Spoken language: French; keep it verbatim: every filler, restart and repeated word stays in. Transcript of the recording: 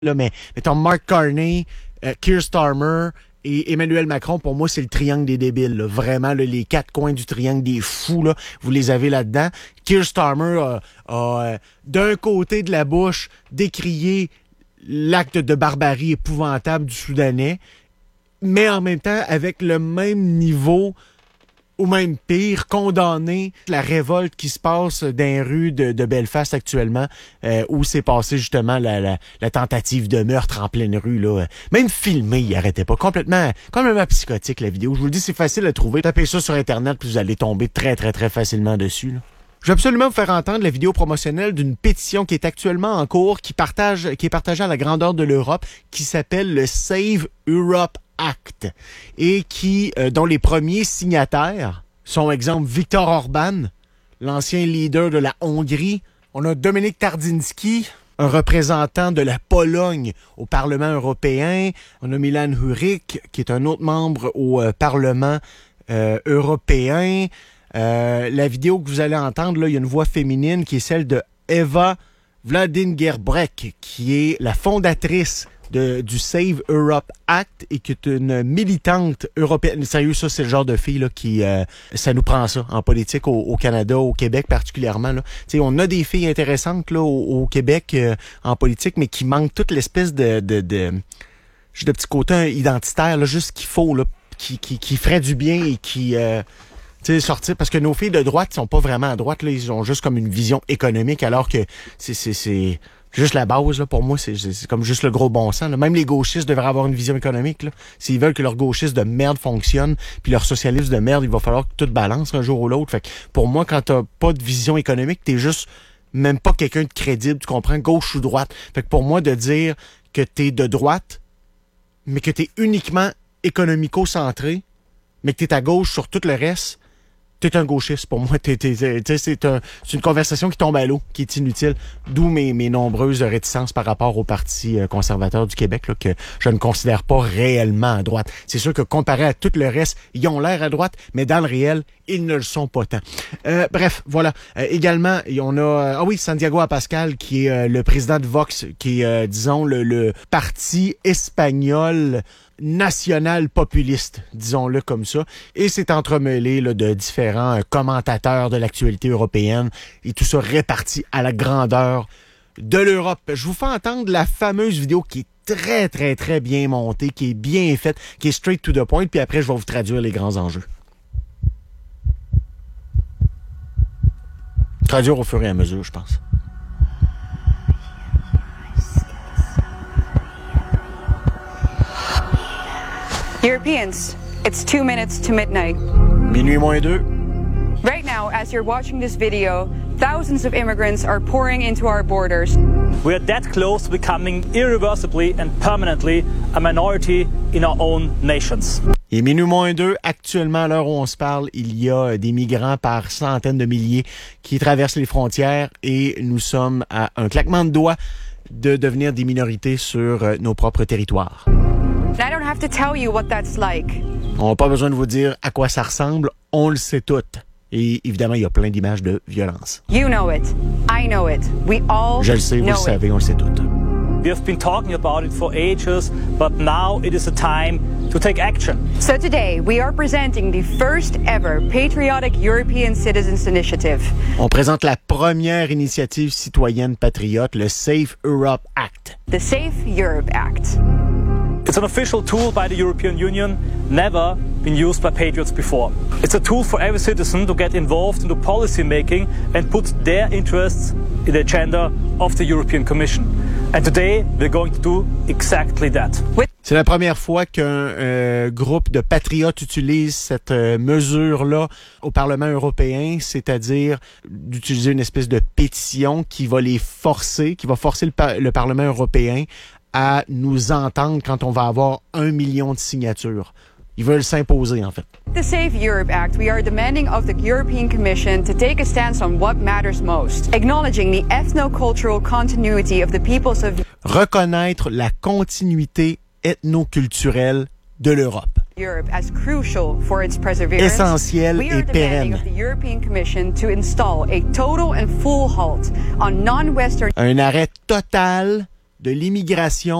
Là, mais mettons Mark Carney, euh, Keir Starmer et Emmanuel Macron, pour moi, c'est le triangle des débiles. Là. Vraiment, là, les quatre coins du triangle des fous, là, vous les avez là-dedans. Keir Starmer a, a euh, d'un côté de la bouche, décrié l'acte de barbarie épouvantable du Soudanais, mais en même temps, avec le même niveau, ou même pire, condamner la révolte qui se passe dans les rues de, de Belfast actuellement, euh, où s'est passé justement la, la, la tentative de meurtre en pleine rue. Là. Même filmé, il arrêtait pas. Complètement, complètement psychotique, la vidéo. Je vous le dis, c'est facile à trouver. Tapez ça sur Internet, puis vous allez tomber très, très, très facilement dessus. Là. Je vais absolument vous faire entendre la vidéo promotionnelle d'une pétition qui est actuellement en cours, qui partage, qui est partagée à la grandeur de l'Europe, qui s'appelle le Save Europe Act et qui, euh, dont les premiers signataires sont, exemple, Viktor Orban, l'ancien leader de la Hongrie. On a Dominic Tardyński, un représentant de la Pologne au Parlement européen. On a Milan Hurek, qui est un autre membre au euh, Parlement euh, européen. Euh, la vidéo que vous allez entendre, là, il y a une voix féminine qui est celle de Eva Vladingerbrek, qui est la fondatrice De, du Save Europe Act et qui est une militante européenne. Sérieux, ça, c'est le genre de fille là, qui... Euh, ça nous prend ça en politique au, au Canada, au Québec particulièrement. Là. On a des filles intéressantes là, au, au Québec euh, en politique, mais qui manquent toute l'espèce de... de, de juste de petit côté identitaire, là, juste ce qu'il faut, là, qui, qui, qui ferait du bien et qui... Euh, tu sais, sortir, parce que nos filles de droite sont pas vraiment à droite, là, ils ont juste comme une vision économique, alors que c'est... c'est, c'est juste la base, là, pour moi, c'est, c'est comme juste le gros bon sens. Là. Même les gauchistes devraient avoir une vision économique. Là. S'ils veulent que leur gauchiste de merde fonctionne, puis leur socialiste de merde, il va falloir que tout balance un jour ou l'autre. Fait que pour moi, quand t'as pas de vision économique, t'es juste même pas quelqu'un de crédible, tu comprends, gauche ou droite. Fait que pour moi, de dire que t'es de droite, mais que t'es uniquement économico-centré, mais que t'es à gauche sur tout le reste, t'es un gauchiste pour moi. T'es, t'es, t'es, c'est, un, c'est une conversation qui tombe à l'eau, qui est inutile. D'où mes, mes nombreuses réticences par rapport au Parti conservateur du Québec, là, que je ne considère pas réellement à droite. C'est sûr que comparé à tout le reste, ils ont l'air à droite, mais dans le réel, ils ne le sont pas tant. Euh, bref, voilà. Euh, également, on a... Euh, ah oui, Santiago Abascal, qui est euh, le président de Vox, qui est, euh, disons, le, le parti espagnol national populiste, disons-le comme ça, et c'est entremêlé là, de différents euh, commentateurs de l'actualité européenne, et tout ça réparti à la grandeur de l'Europe. Je vous fais entendre la fameuse vidéo qui est très, très, très bien montée, qui est bien faite, qui est straight to the point, puis après, je vais vous traduire les grands enjeux. Traduire au fur et à mesure, je pense. Europeans, it's two minutes to midnight. Minuit moins deux. Right now, as you're watching this video, thousands of immigrants are pouring into our borders. We are that close to becoming irreversibly and permanently a minority in our own nations. Et minuit moins deux, actuellement, à l'heure où on se parle, il y a des migrants par centaines de milliers qui traversent les frontières et nous sommes à un claquement de doigts de devenir des minorités sur nos propres territoires. I don't have to tell you what that's like. On n'a pas besoin de vous dire à quoi ça ressemble, on le sait tout. Et évidemment, il y a plein d'images de violence. You know it. I know it. We all Je le sais, vous le savez, on le sait tout. We have been talking about it for ages, but now it is a time to take action. So today, we are presenting the first ever Patriotic European Citizens Initiative. On présente la première initiative citoyenne patriote, le Save Europe Act. The Save Europe Act. It's an official tool by the European Union, never been used by patriots before. It's a tool for every citizen to get involved into policy making and put their interests in the agenda of the European Commission. And today, we're going to do exactly that. C'est la première fois qu'un euh, groupe de patriotes utilise cette euh, mesure-là au Parlement européen, c'est-à-dire d'utiliser une espèce de pétition qui va les forcer, qui va forcer le, par- le Parlement européen à nous entendre quand on va avoir un million de signatures. Ils veulent s'imposer, en fait. The Save Europe Act, we are demanding of the European Commission to take a stance on what matters most, acknowledging the ethno-cultural continuity of the peoples of Reconnaître la continuité ethno-culturelle de l'Europe. Europe as crucial for its perseverance. Essentiel we are et pérenne. demanding of the European Commission to install a total and full halt on non-Western Un arrêt total de l'immigration